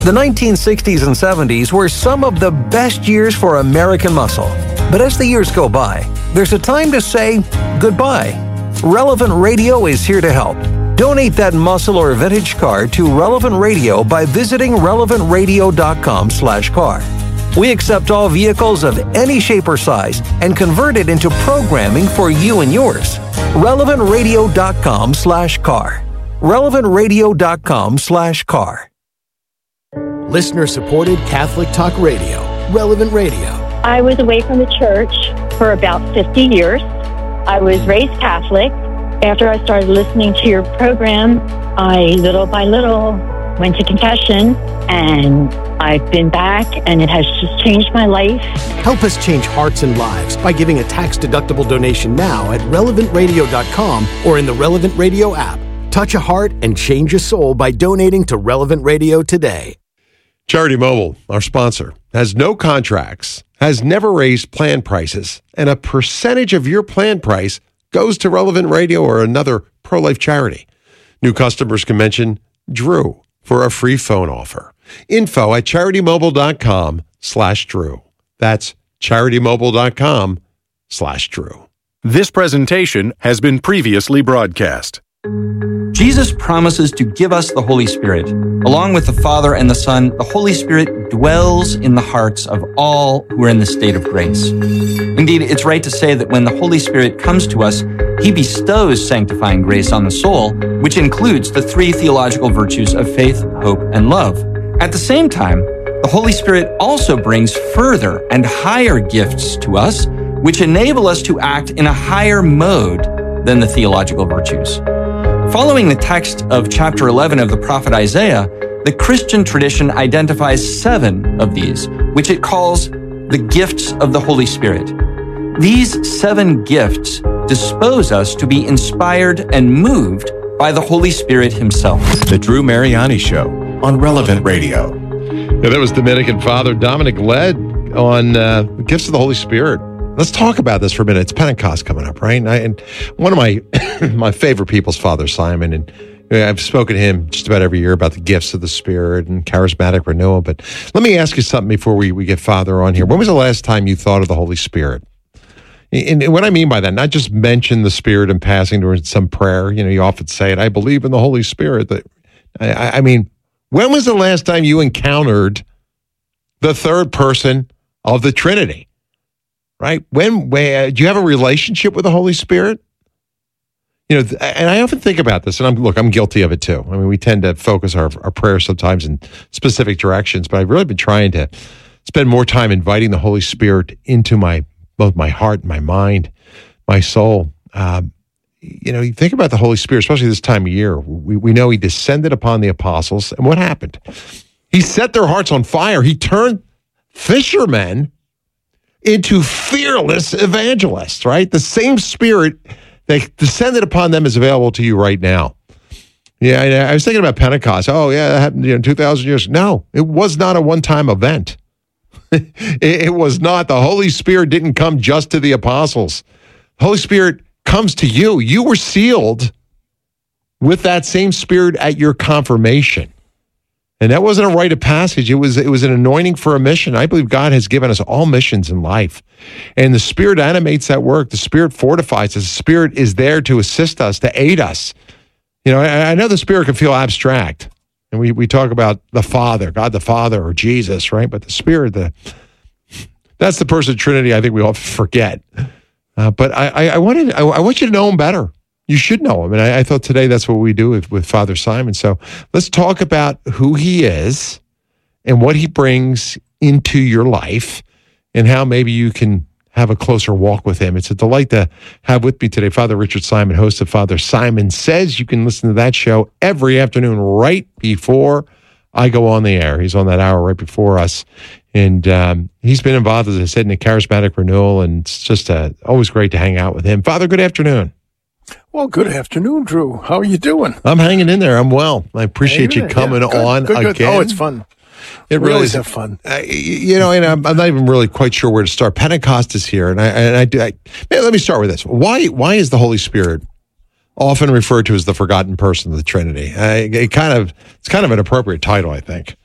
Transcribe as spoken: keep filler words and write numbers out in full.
The nineteen sixties and seventies were some of the best years for American muscle. But as the years go by, there's a time to say goodbye. Relevant Radio is here to help. Donate that muscle or vintage car to Relevant Radio by visiting relevant radio dot com slash car. We accept all vehicles of any shape or size and convert it into programming for you and yours. relevant radio dot com slash car. relevant radio dot com slash car. Listener-supported Catholic Talk Radio, Relevant Radio. I was away from the church for about fifty years. I was raised Catholic. After I started listening to your program, I, little by little, went to confession, and I've been back, and it has just changed my life. Help us change hearts and lives by giving a tax-deductible donation now at relevant radio dot com or in the Relevant Radio app. Touch a heart and change a soul by donating to Relevant Radio today. Charity Mobile, our sponsor, has no contracts, has never raised plan prices, and a percentage of your plan price goes to Relevant Radio or another pro-life charity. New customers can mention Drew for a free phone offer. Info at charitymobile.com slash Drew. That's charitymobile.com slash Drew. This presentation has been previously broadcast. Jesus promises to give us the Holy Spirit. Along with the Father and the Son, the Holy Spirit dwells in the hearts of all who are in the state of grace. Indeed, it's right to say that when the Holy Spirit comes to us, he bestows sanctifying grace on the soul, which includes the three theological virtues of faith, hope, and love. At the same time, the Holy Spirit also brings further and higher gifts to us, which enable us to act in a higher mode than the theological virtues. Following the text of chapter eleven of the prophet Isaiah, the Christian tradition identifies seven of these, which it calls the gifts of the Holy Spirit. These seven gifts dispose us to be inspired and moved by the Holy Spirit himself. The Drew Mariani Show on Relevant Radio. Yeah, that was Dominican Father Dominic Led on uh, the gifts of the Holy Spirit. Let's talk about this for a minute. It's Pentecost coming up, right? And, I, and one of my my favorite people's Father Simon, and you know, I've spoken to him just about every year about the gifts of the Spirit and charismatic renewal. But let me ask you something before we, we get Father on here. When was the last time you thought of the Holy Spirit? And, and what I mean by that, not just mention the Spirit in passing during some prayer. You know, you often say it, I believe in the Holy Spirit. That I, I mean, when was the last time you encountered the third person of the Trinity? Right? When, when do you have a relationship with the Holy Spirit? You know, and I often think about this, and I'm look, I'm guilty of it too. I mean, we tend to focus our our prayers sometimes in specific directions, but I've really been trying to spend more time inviting the Holy Spirit into my both my heart, my mind, my soul. Um, you know, you think about the Holy Spirit, especially this time of year. We we know he descended upon the apostles, and what happened? He set their hearts on fire. He turned fishermen into fearless evangelists, right? The same Spirit that descended upon them is available to you right now. Yeah, I was thinking about Pentecost. Oh, yeah, that happened you know, two thousand years. No, it was not a one-time event. It was not. The Holy Spirit didn't come just to the apostles. The Holy Spirit comes to you. You were sealed with that same Spirit at your confirmation. And that wasn't a rite of passage. It was it was an anointing for a mission. I believe God has given us all missions in life. And the Spirit animates that work. The Spirit fortifies us. The Spirit is there to assist us, to aid us. You know, I, I know the Spirit can feel abstract. And we, we talk about the Father, God the Father, or Jesus, right? But the Spirit, the that's the person of the Trinity I think we often forget. Uh, but I, I, I, wanted, I, I want you to know him better. You should know him. And I, I thought today that's what we do with, with Father Simon. So let's talk about who he is and what he brings into your life and how maybe you can have a closer walk with him. It's a delight to have with me today Father Richard Simon, host of Father Simon Says. You can listen to that show every afternoon right before I go on the air. He's on that hour right before us. And um, he's been involved, as I said, in a charismatic renewal, and it's just uh, always great to hang out with him. Father, good afternoon. Well, good afternoon, Drew. How are you doing? I'm hanging in there. I'm well. I appreciate you coming yeah, good, on good, good. again. Oh, it's fun. It we really always is. have fun. Uh, you know, and I'm, I'm not even really quite sure where to start. Pentecost is here, and I and I do. I, maybe let me start with this. Why why is the Holy Spirit often referred to as the forgotten person of the Trinity? Uh, it kind of it's kind of an appropriate title, I think.